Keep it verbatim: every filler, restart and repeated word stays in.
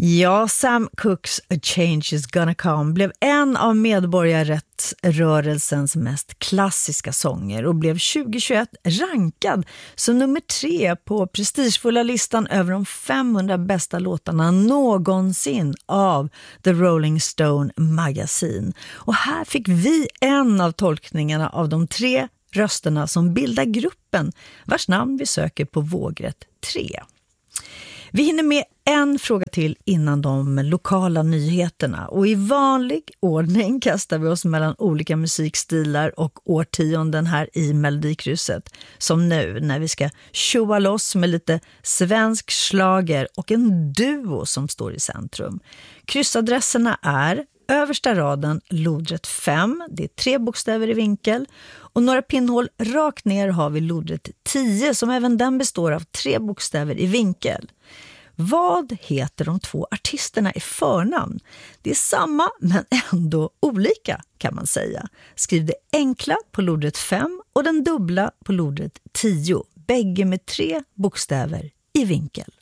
Ja, Sam Cookes A Change Is Gonna Come blev en av medborgarrättsrörelsens mest klassiska sånger och blev tjugohundratjugoett rankad som nummer tre på prestigefulla listan över de femhundra bästa låtarna någonsin av The Rolling Stone Magazine. Och här fick vi en av tolkningarna av de tre rösterna som bildar gruppen vars namn vi söker på vågrätt tre. Vi hinner med en fråga till innan de lokala nyheterna och i vanlig ordning kastar vi oss mellan olika musikstilar och årtionden här i Melodikrysset. Som nu när vi ska tjoa loss med lite svensk slager och en duo som står i centrum. Kryssadresserna är översta raden lodrätt fem, det är tre bokstäver i vinkel, och några pinnhål rakt ner har vi lodrätt tio som även den består av tre bokstäver i vinkel. Vad heter de två artisterna i förnamn? Det är samma men ändå olika kan man säga. Skriv det enkla på lodrätt fem och den dubbla på lodrätt tio, bägge med tre bokstäver i vinkel.